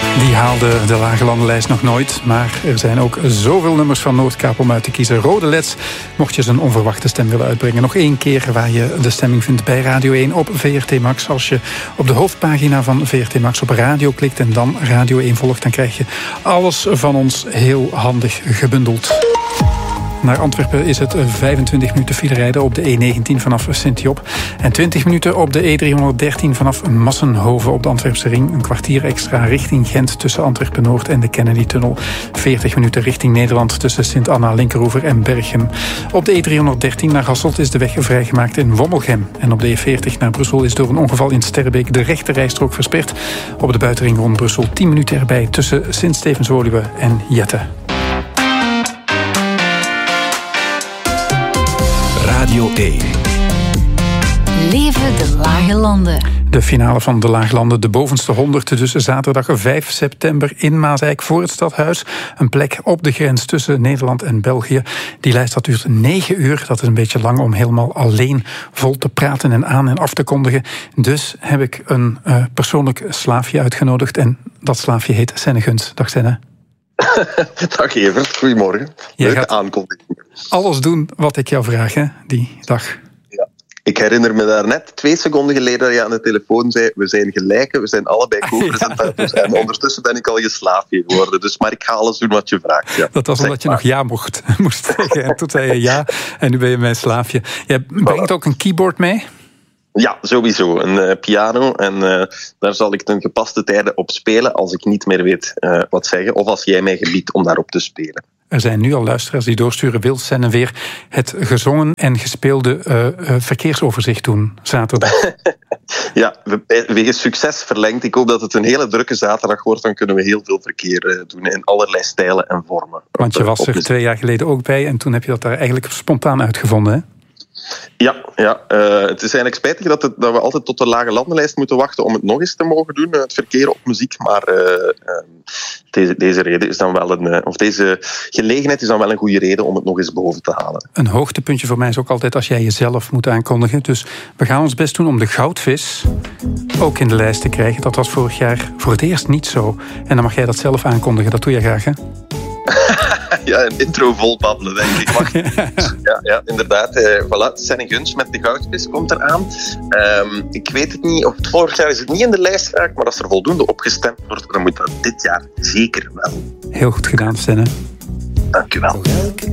Die haalde de Lage Landenlijst nog nooit. Maar er zijn ook zoveel nummers van Noordkaap om uit te kiezen. Rode Leds, mocht je zijn onverwachte stem willen uitbrengen. Nog 1 keer waar je de stemming vindt bij Radio 1 op VRT Max. Als je op de hoofdpagina van VRT Max op radio klikt en dan Radio 1 volgt, dan krijg je alles van ons heel handig gebundeld. Naar Antwerpen is het 25 minuten file rijden op de E19 vanaf Sint-Job. En 20 minuten op de E313 vanaf Massenhoven op de Antwerpse ring. Een kwartier extra richting Gent tussen Antwerpen-Noord en de Kennedy-tunnel. 40 minuten richting Nederland tussen Sint-Anna, Linkeroever en Berchem. Op de E313 naar Hasselt is de weg vrijgemaakt in Wommelgem. En op de E40 naar Brussel is door een ongeval in Sterrebeek de rechte rijstrook versperd. Op de buitenring rond Brussel 10 minuten erbij tussen Sint-Stevens-Woluwe en Jette. Radio 1. Leven de Lage Landen. De finale van de Laaglanden, de bovenste 100, dus zaterdag 5 september in Maaseik voor het Stadhuis. Een plek op de grens tussen Nederland en België. Die lijst dat duurt 9 uur. Dat is een beetje lang om helemaal alleen vol te praten en aan en af te kondigen. Dus heb ik een persoonlijk slaafje uitgenodigd. En dat slaafje heet Senne Guns. Dag Senne. Dag Evert, goedemorgen. Leuke aankondiging. Alles doen wat ik jou vraag, hè, die dag. Ja. Ik herinner me daar net 2 seconden geleden dat je aan de telefoon zei, we zijn gelijken, we zijn allebei co-presentators. Ja. En ondertussen ben ik al je slaafje geworden. Dus, maar ik ga alles doen wat je vraagt. Ja. Dat was omdat je nog ja moest zeggen. En toen zei je ja, en nu ben je mijn slaafje. Jij brengt ook een keyboard mee? Ja, sowieso. Een piano. En daar zal ik ten gepaste tijde op spelen als ik niet meer weet wat zeggen. Of als jij mij gebiedt om daarop te spelen. Er zijn nu al luisteraars die doorsturen. Wil Senne weer het gezongen en gespeelde verkeersoverzicht doen zaterdag? Ja, wegens succes verlengd. Ik hoop dat het een hele drukke zaterdag wordt. Dan kunnen we heel veel verkeer doen in allerlei stijlen en vormen. Want je was er 2 jaar geleden ook bij en toen heb je dat daar eigenlijk spontaan uitgevonden, hè? Ja. Het is eigenlijk spijtig dat we altijd tot de Lage Landenlijst moeten wachten om het nog eens te mogen doen, het verkeer op muziek. Maar deze reden is dan wel deze gelegenheid is dan wel een goede reden om het nog eens boven te halen. Een hoogtepuntje voor mij is ook altijd als jij jezelf moet aankondigen. Dus we gaan ons best doen om de goudvis ook in de lijst te krijgen. Dat was vorig jaar voor het eerst niet zo. En dan mag jij dat zelf aankondigen. Dat doe je graag, hè? Ja, een intro vol babbelen, denk ik. Wacht. Ja, inderdaad. Voilà, Senne Guns met de goudvis komt eraan. Ik weet het niet, of vorig jaar is het niet in de lijst geraakt, maar als er voldoende opgestemd wordt, dan moet dat dit jaar zeker wel. Heel goed gedaan, Senne. Dank u wel.